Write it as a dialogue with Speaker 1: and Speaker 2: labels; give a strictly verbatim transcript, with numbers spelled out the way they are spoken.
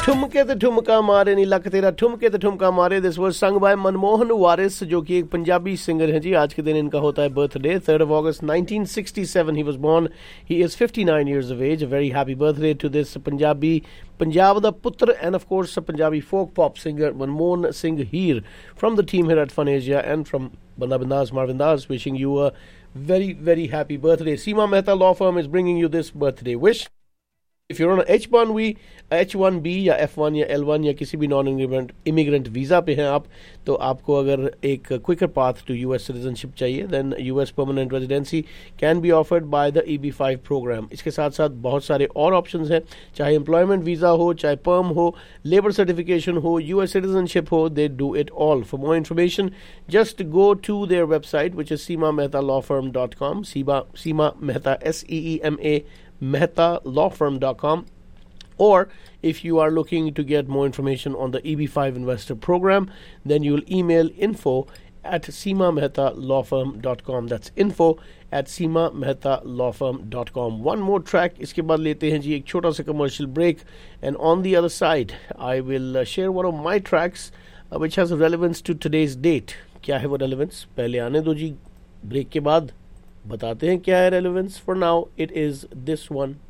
Speaker 1: ठुमके ते ठुमका मारे नी लक तेरा ठुमके ते ठुमका मारे. This was sung by Manmohan वारिस जो कि एक पंजाबी सिंगर हैं जी. आज के दिन इनका होता है birthday. third of August nineteen sixty-seven he was born. He is fifty-nine years of age. A very happy birthday to this Punjabi Punjab da putra and of course a Punjabi folk pop singer Manmohan Singh Heer from the team here at Fun Asia and from Banda Bindas Marvin Das wishing you a very very happy birthday. Seema Mehta Law Firm is bringing you this birthday wish. If you're on a H one B, H one B या F one या L one या किसी भी non immigrant immigrant visa पे हैं आप, तो आपको अगर एक quicker path to US citizenship चाहिए, then US permanent residency can be offered by the E B five programme. इसके साथ साथ बहुत सारे और ऑप्शंस हैं, चाहे एम्प्लॉयमेंट वीज़ा हो, चाहे पर्म हो, लेबर सर्टिफिकेशन हो, यूएस सिटीजनशिप हो, they do it all. For more information just go to their website which is Seema Mehta law firm dot com. Seema Seema Mehta S E E M A mehta law firm dot com. Or if you are looking to get more information on the E B five investor program, then you'll email info at seema mehta law firm dot com. That's info at seema mehta law firm dot com. One more track, इसके बाद लेते हैं जी एक छोटा सा commercial break, and on the other side I will uh, share one of my tracks uh, which has relevance to today's date. क्या है वो relevance? पहले आने दो जी, break के बाद बताते हैं क्या है relevance. For now it is this one.